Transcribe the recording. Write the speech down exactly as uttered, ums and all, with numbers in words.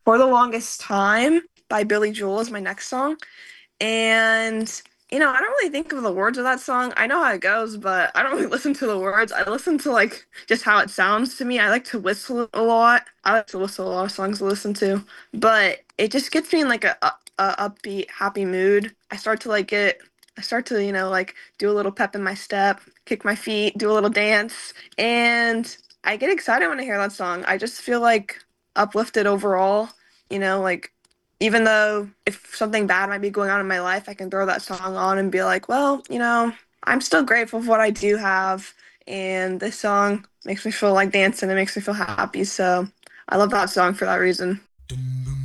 For the Longest Time by Billy Joel is my next song. And, you know, I don't really think of the words of that song. I know how it goes, but I don't really listen to the words. I listen to like just how it sounds to me. I like to whistle a lot. I like to whistle a lot of songs to listen to, but it just gets me in like a, a, a upbeat, happy mood. I start to like get, I start to, you know, like do a little pep in my step, kick my feet, do a little dance, and I get excited when I hear that song. I just feel like uplifted overall, you know, like even though if something bad might be going on in my life, I can throw that song on and be like, well, you know, I'm still grateful for what I do have. And this song makes me feel like dancing. It makes me feel happy. So I love that song for that reason.